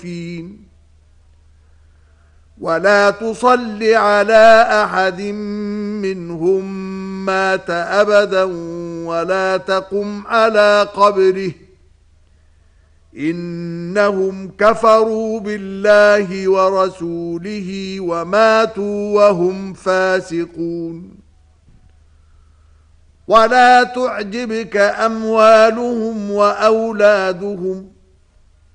ولا تصل على أحد منهم مات أبدا ولا تقم على قبره إنهم كفروا بالله ورسوله وماتوا وهم فاسقون ولا تعجبك أموالهم وأولادهم